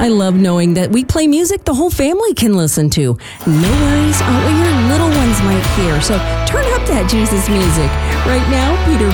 I love knowing that we play music the whole family can listen to. No worries on what your little ones might hear. So turn up that Jesus music. Right now, Peter